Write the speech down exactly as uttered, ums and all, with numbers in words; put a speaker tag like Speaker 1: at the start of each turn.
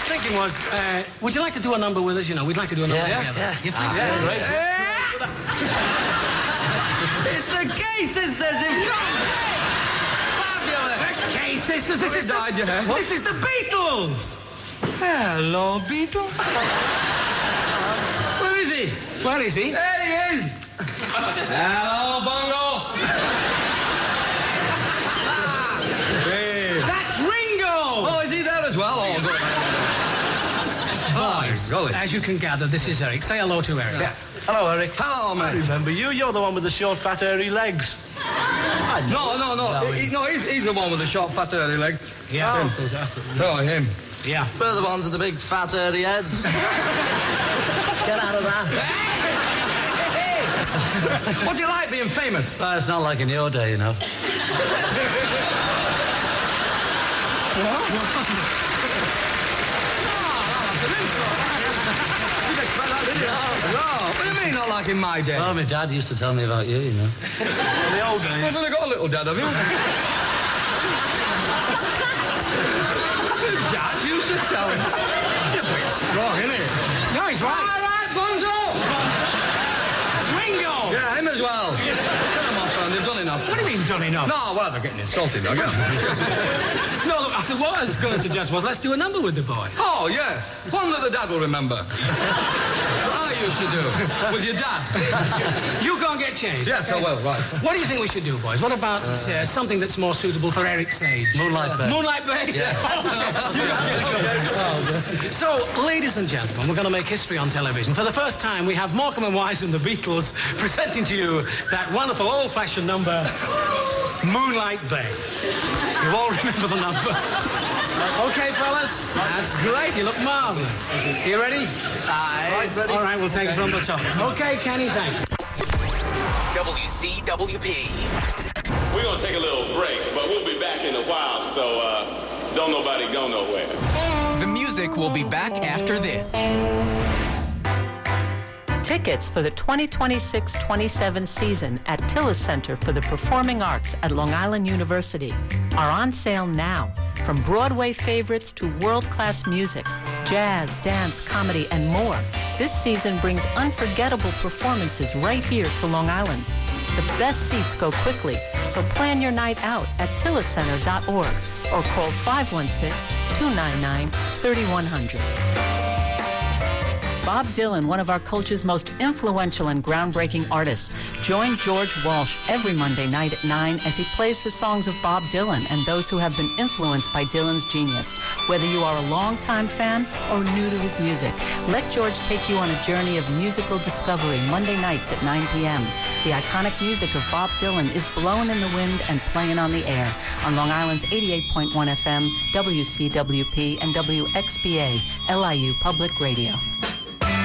Speaker 1: was thinking was, uh, would you like to do a number with us? You know, we'd like to do a number
Speaker 2: Yeah,
Speaker 1: together.
Speaker 2: yeah.
Speaker 1: You think
Speaker 2: Ah,
Speaker 1: so?
Speaker 2: yeah, great.
Speaker 3: It's the Gay Sisters. They've gone. Fabulous.
Speaker 1: The Gay Sisters. This is the,
Speaker 3: died, yeah. What?
Speaker 1: This is the Beatles.
Speaker 3: Hello, Beetle.
Speaker 1: Where is he? Where is he?
Speaker 3: There he is. Hello, Bongo. Hey.
Speaker 1: That's Ringo.
Speaker 3: Oh, is he there as well? Oh, good.
Speaker 1: Boys,
Speaker 3: golly.
Speaker 1: as you can gather, this is Eric. Say hello to Eric.
Speaker 3: Yeah. Hello, Eric. Hello, mate.
Speaker 2: Remember you? You're the one with the short, fat, hairy legs.
Speaker 3: No, no, no. He, no, he's, he's the one with the short, fat, hairy legs.
Speaker 1: Yeah.
Speaker 3: No, him.
Speaker 1: Yeah.
Speaker 2: We're the ones with the big, fat, hairy heads. Get out of that.
Speaker 3: What's it like being famous?
Speaker 2: Well, it's not like in your day, you know.
Speaker 3: No, what do you mean not like in my day?
Speaker 2: Well, my dad used to tell me about you, you know. In the old
Speaker 3: I've
Speaker 2: days.
Speaker 3: only got a little dad, have you? Dad used to tell him. It's a bit strong, isn't it?
Speaker 1: No, he's right.
Speaker 3: All right, Bonzo!
Speaker 1: That's Ringo.
Speaker 3: Yeah, him as well. Get them off, man. They've done enough.
Speaker 1: What do you mean done enough?
Speaker 3: No, well, they're getting insulted, though.
Speaker 1: No, look, what I was going to suggest was let's do a number with the boy.
Speaker 3: Oh, yeah. One that the dad will remember. What I used to do with your dad.
Speaker 1: You go and get changed.
Speaker 3: Yes, I will, right.
Speaker 1: What do you think we should do, boys? What about uh, something that's more suitable for Eric's age?
Speaker 2: Moonlight Bay.
Speaker 1: Moonlight Bay? Yeah. So, ladies and gentlemen, we're going to make history on television. For the first time, we have Morecambe and Wise and the Beatles presenting to you that wonderful old-fashioned number, Moonlight Bay. You all remember the number? Okay, fellas? That's great. You look marvelous. You ready?
Speaker 3: Aye.
Speaker 1: All right, we'll take it from the top. Okay, Kenny, thanks.
Speaker 4: W C W P.
Speaker 5: We're going to take a little break, but we'll be back in a while, so uh, don't nobody go nowhere.
Speaker 4: The music will be back after this.
Speaker 6: Tickets for the twenty twenty-six twenty-seven season at Tillis Center for the Performing Arts at Long Island University are on sale now. From Broadway favorites to world-class music, jazz, dance, comedy, and more, this season brings unforgettable performances right here to Long Island. The best seats go quickly, so plan your night out at tillis center dot org or call five one six, two nine nine, three one zero zero. Bob Dylan, one of our culture's most influential and groundbreaking artists, join George Walsh every Monday night at nine as he plays the songs of Bob Dylan and those who have been influenced by Dylan's genius. Whether you are a longtime fan or new to his music, let George take you on a journey of musical discovery Monday nights at nine p.m. The iconic music of Bob Dylan is blown in the wind and playing on the air on Long Island's eighty-eight point one F M, W C W P, and W X B A, L I U Public Radio.